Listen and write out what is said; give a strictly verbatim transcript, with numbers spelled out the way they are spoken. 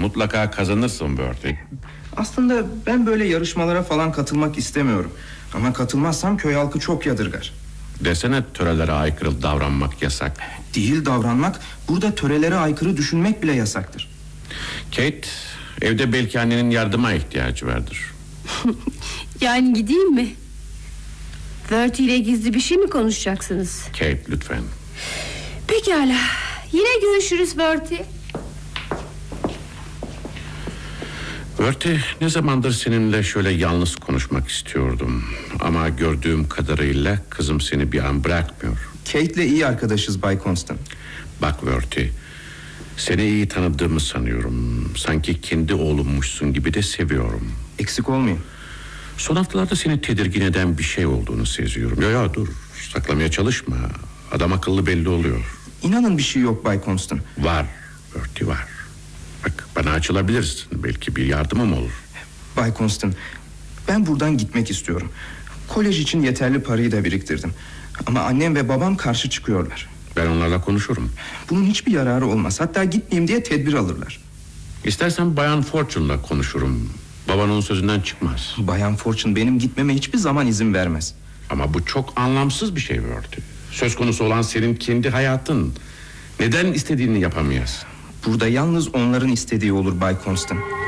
Mutlaka kazanırsın Bertie. Aslında ben böyle yarışmalara falan katılmak istemiyorum. Ama katılmazsam köy halkı çok yadırgar. Desene törelere aykırı davranmak yasak. Değil davranmak, burada törelere aykırı düşünmek bile yasaktır. Kate, evde belki annenin yardıma ihtiyacı vardır. Yani gideyim mi? Bertie ile gizli bir şey mi konuşacaksınız? Kate lütfen. Pekala. Yine görüşürüz Bertie. Bertie, ne zamandır seninle şöyle yalnız konuşmak istiyordum. Ama gördüğüm kadarıyla kızım seni bir an bırakmıyor. Kate'le iyi arkadaşız Bay Constant. Bak Bertie, seni iyi tanıdığımı sanıyorum. Sanki kendi oğlummuşsun gibi de seviyorum. Eksik olmayın. Son haftalarda seni tedirgin eden bir şey olduğunu seziyorum. Ya ya dur, saklamaya çalışma. Adam akıllı belli oluyor. İnanın bir şey yok Bay Constant. Var Bertie, var. Bak, bana açılabilirsin. Belki bir yardımım olur. Bay Constant, ben buradan gitmek istiyorum. Kolej için yeterli parayı da biriktirdim. Ama annem ve babam karşı çıkıyorlar. Ben onlarla konuşurum. Bunun hiçbir yararı olmaz. Hatta gitmeyeyim diye tedbir alırlar. İstersen Bayan Fortune'la konuşurum. Babanın sözünden çıkmaz. Bayan Fortune benim gitmeme hiçbir zaman izin vermez. Ama bu çok anlamsız bir şey Bertie. Söz konusu olan senin kendi hayatın. Neden istediğini yapamayasın? Burada yalnız onların istediği olur Bay Constant.